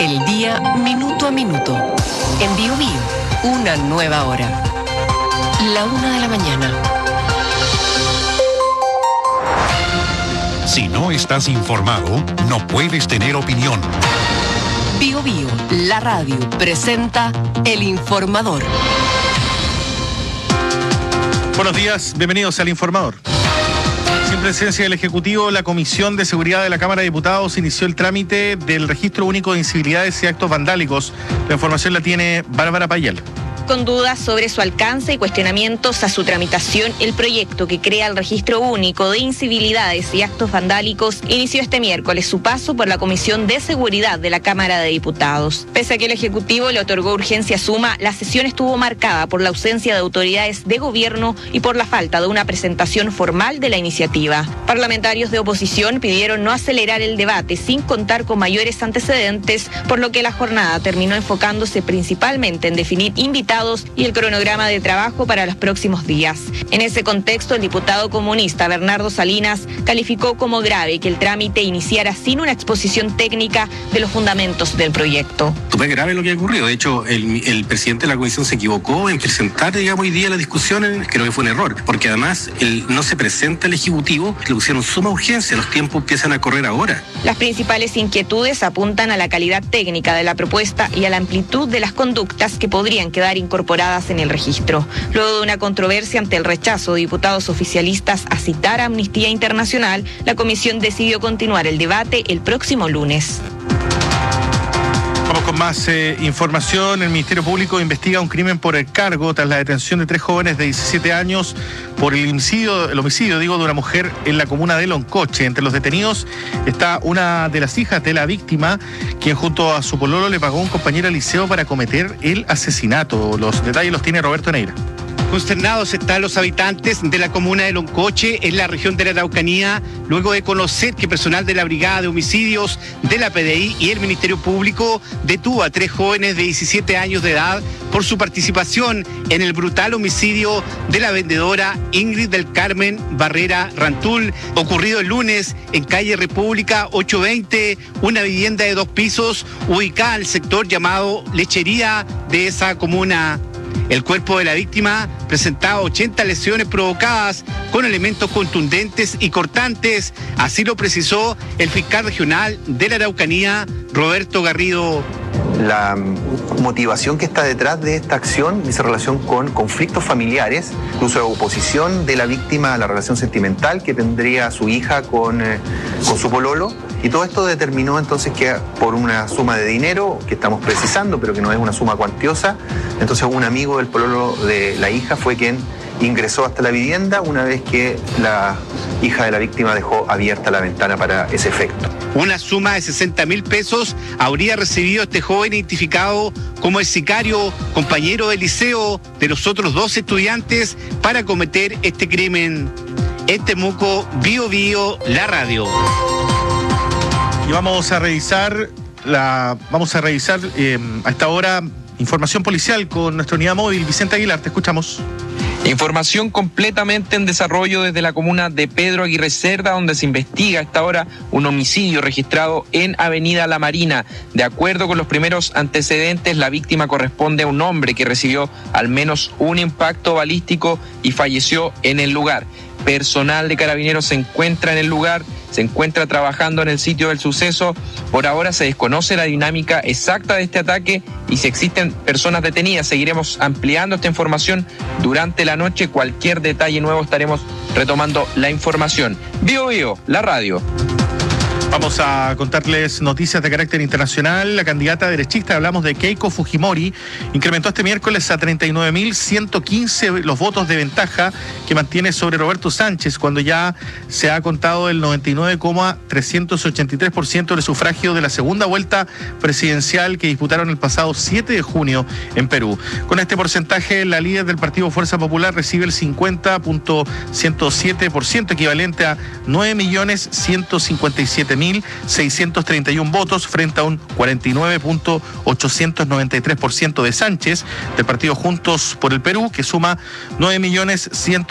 El día minuto a minuto. En Bio Bio, una nueva hora. 1:00 a.m. Si no estás informado, no puedes tener opinión. Bio Bio, la radio, presenta El Informador. Buenos días, bienvenidos al Informador. Sin presencia del Ejecutivo, la Comisión de Seguridad de la Cámara de Diputados inició el trámite del Registro Único de Incivilidades y Actos Vandálicos. La información la tiene Bárbara Payel. Con dudas sobre su alcance y cuestionamientos a su tramitación, el proyecto que crea el Registro Único de Incivilidades y Actos Vandálicos inició este miércoles su paso por la Comisión de Seguridad de la Cámara de Diputados. Pese a que el Ejecutivo le otorgó urgencia suma, la sesión estuvo marcada por la ausencia de autoridades de gobierno y por la falta de una presentación formal de la iniciativa. Parlamentarios de oposición pidieron no acelerar el debate sin contar con mayores antecedentes, por lo que la jornada terminó enfocándose principalmente en definir invitados y el cronograma de trabajo para los próximos días. En ese contexto, el diputado comunista Bernardo Salinas calificó como grave que el trámite iniciara sin una exposición técnica de los fundamentos del proyecto. Súper grave lo que ha ocurrido. De hecho, el presidente de la comisión se equivocó en presentar, hoy día la discusión. Creo que fue un error, porque además no se presenta el Ejecutivo, le pusieron suma urgencia, los tiempos empiezan a correr ahora. Las principales inquietudes apuntan a la calidad técnica de la propuesta y a la amplitud de las conductas que podrían quedar incorporadas en el registro. Luego de una controversia ante el rechazo de diputados oficialistas a citar a Amnistía Internacional, la comisión decidió continuar el debate el próximo lunes. Vamos con más información. El Ministerio Público investiga un crimen por el cargo tras la detención de 3 jóvenes de 17 años por el homicidio de una mujer en la comuna de Loncoche. Entre los detenidos está una de las hijas de la víctima, quien junto a su pololo le pagó a un compañero de liceo para cometer el asesinato. Los detalles los tiene Roberto Neira. Consternados están los habitantes de la comuna de Loncoche, en la región de la Araucanía, luego de conocer que personal de la Brigada de Homicidios de la PDI y el Ministerio Público detuvo a 3 jóvenes de 17 años de edad por su participación en el brutal homicidio de la vendedora Ingrid del Carmen Barrera Rantul, ocurrido el lunes en calle República 820, una vivienda de 2 pisos ubicada en el sector llamado Lechería de esa comuna. El cuerpo de la víctima presentaba 80 lesiones provocadas con elementos contundentes y cortantes, así lo precisó el fiscal regional de la Araucanía, Roberto Garrido. La motivación que está detrás de esta acción dice relación con conflictos familiares, incluso de oposición de la víctima a la relación sentimental que tendría su hija con su pololo. Y todo esto determinó entonces que por una suma de dinero, que estamos precisando, pero que no es una suma cuantiosa, entonces un amigo del pololo de la hija fue quien ingresó hasta la vivienda una vez que la hija de la víctima dejó abierta la ventana para ese efecto. Una suma de 60.000 pesos habría recibido este joven identificado como el sicario, compañero de liceo de los otros 2 estudiantes para cometer este crimen. En Temuco, Bio Bio, la radio. Y vamos a revisar a esta hora información policial con nuestra unidad móvil. Vicente Aguilar, te escuchamos. Información completamente en desarrollo desde la comuna de Pedro Aguirre Cerda, donde se investiga a esta hora un homicidio registrado en Avenida La Marina. De acuerdo con los primeros antecedentes, la víctima corresponde a un hombre que recibió al menos un impacto balístico y falleció en el lugar. Personal de Carabineros se encuentra en el lugar, se encuentra trabajando en el sitio del suceso. Por ahora se desconoce la dinámica exacta de este ataque y si existen personas detenidas. Seguiremos ampliando esta información durante la noche. Cualquier detalle nuevo estaremos retomando la información. Bio Bio, la radio. Vamos a contarles noticias de carácter internacional. La candidata derechista, hablamos de Keiko Fujimori, incrementó este miércoles a 39.115 los votos de ventaja que mantiene sobre Roberto Sánchez, cuando ya se ha contado el 99,383% del sufragio de la segunda vuelta presidencial que disputaron el pasado 7 de junio en Perú. Con este porcentaje, la líder del Partido Fuerza Popular recibe el 50,107%, equivalente a 9.157.631 votos frente a un 49,893% de Sánchez, del partido Juntos por el Perú, que suma 9.100.000